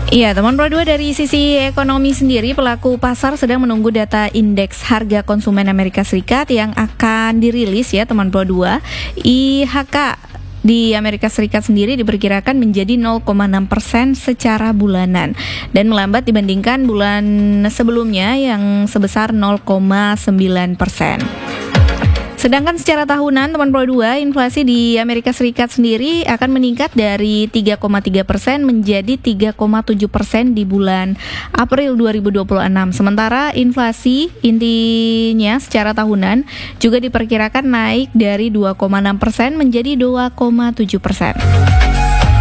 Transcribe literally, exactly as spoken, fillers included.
Iya, teman Pro dua, dari sisi ekonomi sendiri, pelaku pasar sedang menunggu data indeks harga konsumen Amerika Serikat yang akan dirilis ya, teman Pro dua. I H K di Amerika Serikat sendiri diperkirakan menjadi nol koma enam persen secara bulanan dan melambat dibandingkan bulan sebelumnya yang sebesar nol koma sembilan persen. Sedangkan secara tahunan, teman Pro dua, inflasi di Amerika Serikat sendiri akan meningkat dari tiga koma tiga persen menjadi tiga koma tujuh persen di bulan April dua ribu dua puluh enam. Sementara inflasi intinya secara tahunan juga diperkirakan naik dari dua koma enam persen menjadi dua koma tujuh persen.